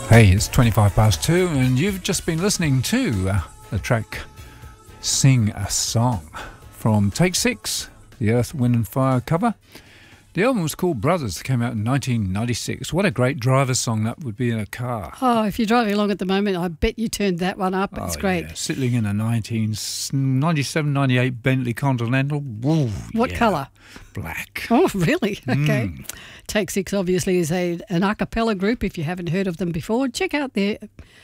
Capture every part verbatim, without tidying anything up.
Hey, it's twenty-five past two, and you've just been listening to uh, the track Sing a Song from Take Six, the Earth, Wind and Fire cover. The album was called Brothers. It came out in nineteen ninety-six. What a great driver song that would be in a car. Oh, if you're driving along at the moment, I bet you turned that one up. It's oh, great. Yeah. Sitting in a nineteen ninety-seven ninety-eight Bentley Continental. Ooh, what yeah. colour? Black. Oh, really? Okay. Mm. Take Six obviously is a an a cappella group. If you haven't heard of them before, check out their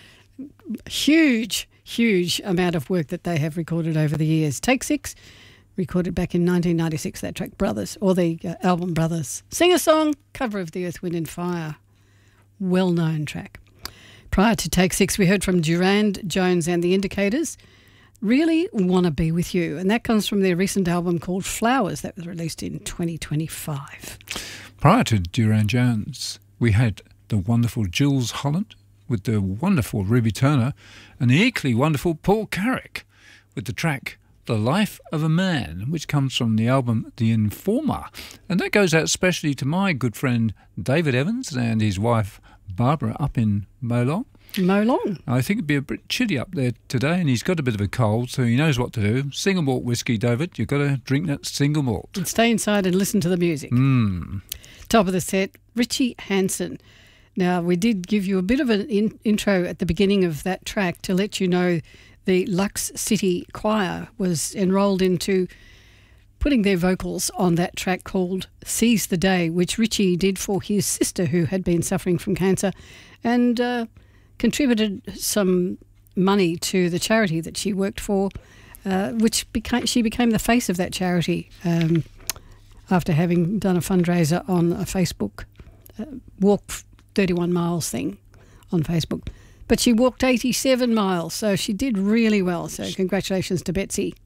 huge, huge amount of work that they have recorded over the years. Take Six, recorded back in nineteen ninety-six, that track Brothers, or the uh, album Brothers. Sing a Song, cover of the Earth, Wind and Fire. Well-known track. Prior to Take Six, we heard from Durand Jones and the Indicators, Really Wanna Be With You, and that comes from their recent album called Flowers that was released in twenty twenty-five. Prior to Durand Jones, we had the wonderful Jules Holland with the wonderful Ruby Turner and the equally wonderful Paul Carrick with the track The Life of a Man, which comes from the album The Informer. And that goes out especially to my good friend David Evans and his wife Barbara up in Molong. Molong. I think it'd be a bit chilly up there today, and he's got a bit of a cold, so he knows what to do. Single malt whiskey, David. You've got to drink that single malt. And stay inside and listen to the music. Mm. Top of the set, Richie Hansen. Now, we did give you a bit of an in- intro at the beginning of that track to let you know the Lux City Choir was enrolled into putting their vocals on that track called Seize the Day, which Richie did for his sister who had been suffering from cancer, and uh, contributed some money to the charity that she worked for, uh, which became she became the face of that charity um, after having done a fundraiser on a Facebook uh, Walk thirty-one miles thing on Facebook. But she walked eighty-seven miles, so she did really well. So congratulations to Betsy.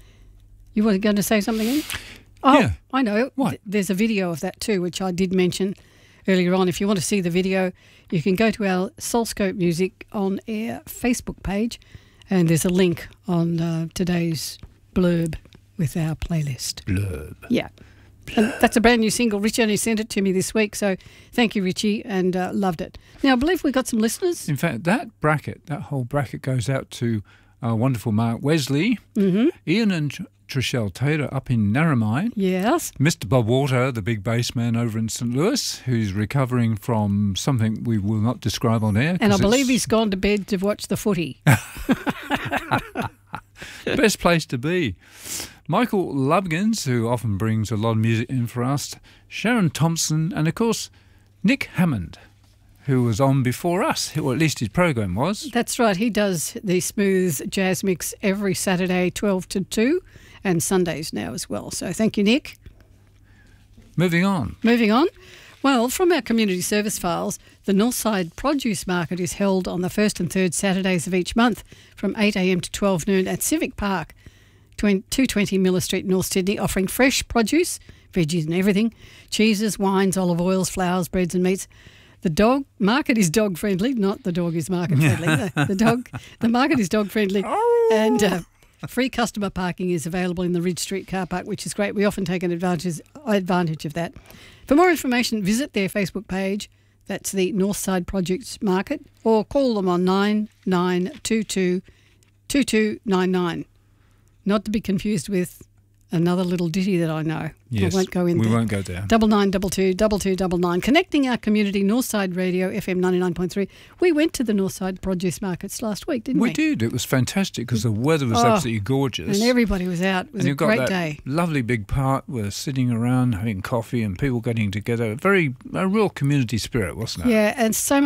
You were going to say something, Ian? Oh, yeah. I know. What? There's a video of that too, which I did mention earlier on. If you want to see the video, you can go to our Soulscope Music on Air Facebook page, and there's a link on uh, today's blurb with our playlist. Blurb. Yeah. And that's a brand new single. Richie only sent it to me this week, so thank you, Richie, and uh, loved it. Now, I believe we got some listeners. In fact, that bracket, that whole bracket goes out to our wonderful Mark Wesley, Mm-hmm. Ian and Tr- Trishelle Taylor up in Narromine, Yes. Mister Bob Water, the big bass man over in Saint Louis, who's recovering from something we will not describe on air. And I 'cause believe it's he's gone to bed to watch the footy. best place to be. Michael Lubgins, who often brings a lot of music in for us, Sharon Thompson, and of course Nick Hammond, who was on before us, or at least his program was. That's right. He does the Smooth Jazz Mix every Saturday, twelve to two, and Sundays now as well. So thank you, Nick. Moving on. Moving on. Well, from our community service files, the Northside Produce Market is held on the first and third Saturdays of each month from eight a.m. to twelve noon at Civic Park, two twenty Miller Street, North Sydney, offering fresh produce, veggies and everything, cheeses, wines, olive oils, flours, breads and meats. The dog market is dog friendly, not the dog is market friendly. the, the dog, the market is dog friendly, and uh, free customer parking is available in the Ridge Street car park, which is great. We often take an advantage advantage of that. For more information, visit their Facebook page. That's the Northside Produce Market, or call them on nine nine two two two two nine nine. Not to be confused with another little ditty that I know. Yes, I won't go in we there. won't go there. Double nine double two double two double nine. Connecting our community, Northside Radio, F M ninety-nine point three. We went to the Northside Produce Markets last week, didn't we? We did. It was fantastic because the weather was Oh, absolutely gorgeous. And everybody was out. It was and a you've got great that day. lovely big park. We're sitting around having coffee and people getting together. Very, a real community spirit, wasn't it? Yeah, and so